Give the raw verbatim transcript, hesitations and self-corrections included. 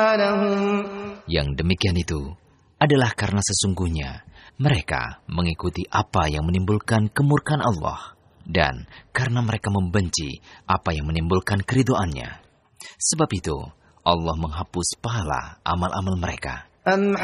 Yang demikian itu adalah karena sesungguhnya mereka mengikuti apa yang menimbulkan kemurkaan Allah dan karena mereka membenci apa yang menimbulkan keridhoannya. Sebab itu Allah menghapus pahala amal-amal mereka.